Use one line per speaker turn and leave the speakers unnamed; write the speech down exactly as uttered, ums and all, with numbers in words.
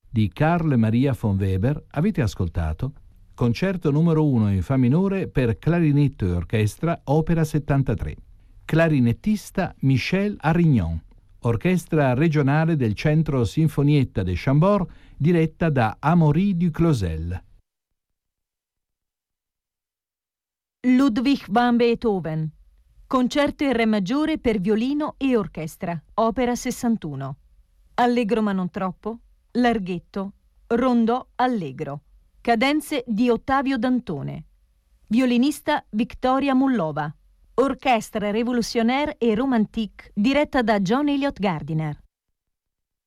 di Carl Maria von Weber, avete ascoltato Concerto numero uno in Fa minore per clarinetto e orchestra, opera settantatré. Clarinettista Michel Arignon. Orchestra regionale del Centro Sinfonietta de Chambord, diretta da Amaury Duclosel.
Ludwig van Beethoven. Concerto in Re maggiore per violino e orchestra, opera sessantuno. Allegro ma non troppo, larghetto, rondò allegro. Cadenze di Ottavio Dantone. Violinista Victoria Mullova. Orchestra Révolutionnaire e Romantique diretta da John Elliott Gardiner.